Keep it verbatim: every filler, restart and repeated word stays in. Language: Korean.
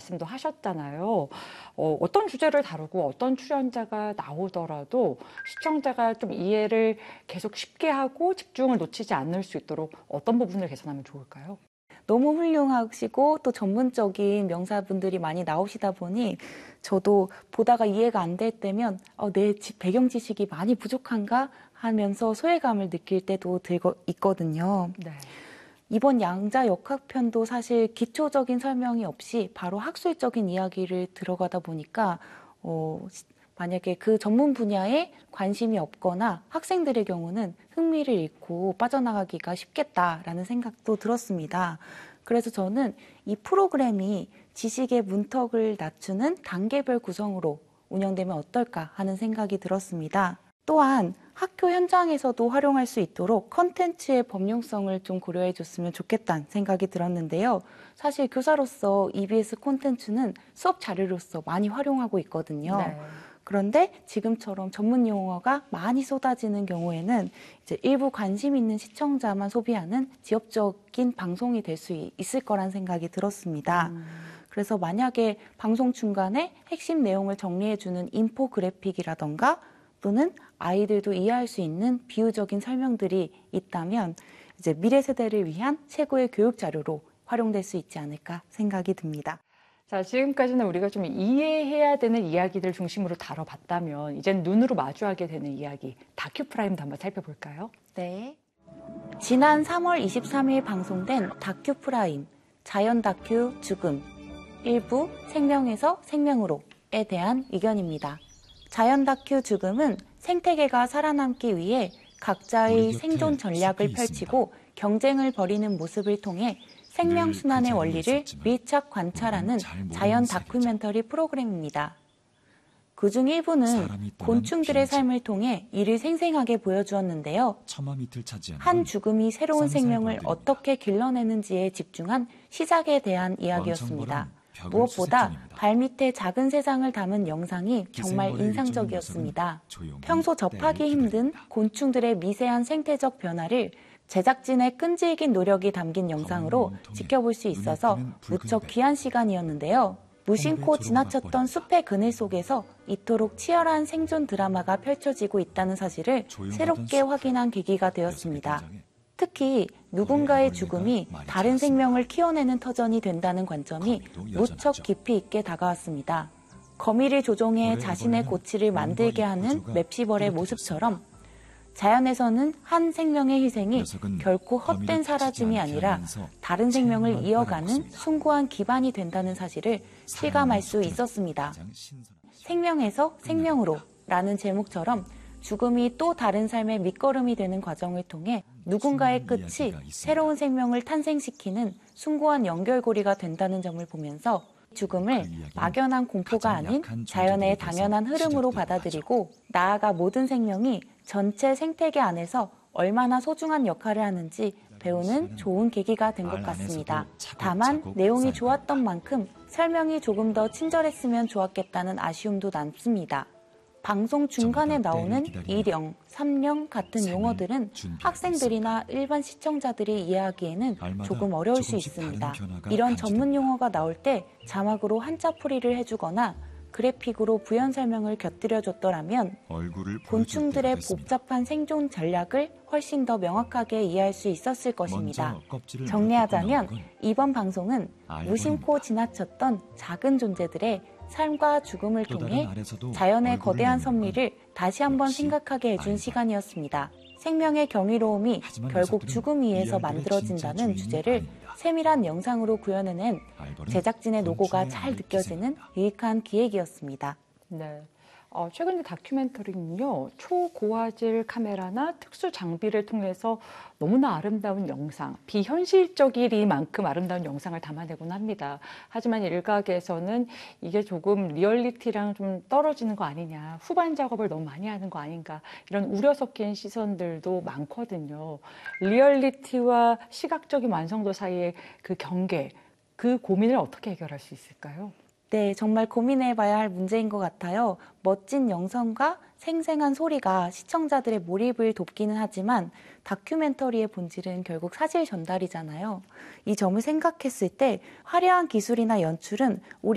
말씀도 하셨잖아요. 어, 어떤 주제를 다루고 어떤 출연자가 나오더라도 시청자가 좀 이해를 계속 쉽게 하고 집중을 놓치지 않을 수 있도록 어떤 부분을 개선하면 좋을까요? 너무 훌륭하시고 또 전문적인 명사분들이 많이 나오시다 보니 저도 보다가 이해가 안 될 때면 어, 내 배경 지식이 많이 부족한가 하면서 소외감을 느낄 때도 들고 있거든요. 네. 이번 양자 역학편도 사실 기초적인 설명이 없이 바로 학술적인 이야기를 들어가다 보니까 어, 만약에 그 전문 분야에 관심이 없거나 학생들의 경우는 흥미를 잃고 빠져나가기가 쉽겠다라는 생각도 들었습니다. 그래서 저는 이 프로그램이 지식의 문턱을 낮추는 단계별 구성으로 운영되면 어떨까 하는 생각이 들었습니다. 또한 학교 현장에서도 활용할 수 있도록 컨텐츠의 범용성을 좀 고려해 줬으면 좋겠다는 생각이 들었는데요. 사실 교사로서 이비에스 콘텐츠는 수업 자료로서 많이 활용하고 있거든요. 네. 그런데 지금처럼 전문 용어가 많이 쏟아지는 경우에는 이제 일부 관심 있는 시청자만 소비하는 지역적인 방송이 될 수 있을 거란 생각이 들었습니다. 음. 그래서 만약에 방송 중간에 핵심 내용을 정리해주는 인포그래픽이라던가 또는 아이들도 이해할 수 있는 비유적인 설명들이 있다면 이제 미래 세대를 위한 최고의 교육 자료로 활용될 수 있지 않을까 생각이 듭니다. 자, 지금까지는 우리가 좀 이해해야 되는 이야기들 중심으로 다뤄봤다면 이젠 눈으로 마주하게 되는 이야기, 다큐 프라임도 한번 살펴볼까요? 네. 지난 삼월 이십삼일 방송된 다큐 프라임, 자연 다큐 죽음, 일부 생명에서 생명으로에 대한 의견입니다. 자연 다큐 죽음은 생태계가 살아남기 위해 각자의 생존 전략을 펼치고 경쟁을 벌이는 모습을 통해 생명순환의 원리를 밀착 관찰하는 자연 다큐멘터리 프로그램입니다. 그중 일부는 곤충들의 삶을 통해 이를 생생하게 보여주었는데요. 한 죽음이 새로운 생명을 어떻게 길러내는지에 집중한 시작에 대한 이야기였습니다. 무엇보다 발밑에 작은 세상을 담은 영상이 정말 인상적이었습니다. 평소 접하기 힘든 곤충들의 미세한 생태적 변화를 제작진의 끈질긴 노력이 담긴 영상으로 지켜볼 수 있어서 무척 귀한 시간이었는데요. 무심코 지나쳤던 숲의 그늘 속에서 이토록 치열한 생존 드라마가 펼쳐지고 있다는 사실을 새롭게 확인한 계기가 되었습니다. 특히 누군가의 죽음이 다른 생명을 키워내는 터전이 된다는 관점이 무척 깊이 있게 다가왔습니다. 거미를 조종해 자신의 고치를 만들게 하는 맵시벌의 모습처럼 자연에서는 한 생명의 희생이 결코 헛된 사라짐이 아니라 다른 생명을 이어가는 숭고한 기반이 된다는 사실을 실감할 수 있었습니다. 생명에서 생명으로 라는 제목처럼 죽음이 또 다른 삶의 밑거름이 되는 과정을 통해 누군가의 끝이 새로운 생명을 탄생시키는 숭고한 연결고리가 된다는 점을 보면서 죽음을 막연한 공포가 아닌 자연의 당연한 흐름으로 받아들이고 나아가 모든 생명이 전체 생태계 안에서 얼마나 소중한 역할을 하는지 배우는 좋은 계기가 된 것 같습니다. 다만 내용이 좋았던 만큼 설명이 조금 더 친절했으면 좋았겠다는 아쉬움도 남습니다. 방송 중간에 나오는 일영, 삼영 같은 용어들은 학생들이나 일반 시청자들이 이해하기에는 조금 어려울 수 있습니다. 이런 전문 용어가 나올 때 자막으로 한자풀이를 해주거나 그래픽으로 부연 설명을 곁들여줬더라면 곤충들의 복잡한 생존 전략을 훨씬 더 명확하게 이해할 수 있었을 것입니다. 정리하자면 이번 방송은 무심코 지나쳤던 작은 존재들의 삶과 죽음을 통해 자연의 거대한 섭리를 다시 한번 생각하게 해준 시간이었습니다. 생명의 경이로움이 결국 죽음 위에서 만들어진다는 주제를 세밀한 영상으로 구현해낸 제작진의 노고가 잘 느껴지는 유익한 기획이었습니다. 네. 어, 최근의 다큐멘터리는요, 초고화질 카메라나 특수 장비를 통해서 너무나 아름다운 영상, 비현실적이리만큼 아름다운 영상을 담아내곤 합니다. 하지만 일각에서는 이게 조금 리얼리티랑 좀 떨어지는 거 아니냐, 후반 작업을 너무 많이 하는 거 아닌가, 이런 우려 섞인 시선들도 많거든요. 리얼리티와 시각적인 완성도 사이의 그 경계, 그 고민을 어떻게 해결할 수 있을까요? 네, 정말 고민해봐야 할 문제인 것 같아요. 멋진 영상과 생생한 소리가 시청자들의 몰입을 돕기는 하지만 다큐멘터리의 본질은 결국 사실 전달이잖아요. 이 점을 생각했을 때 화려한 기술이나 연출은 우리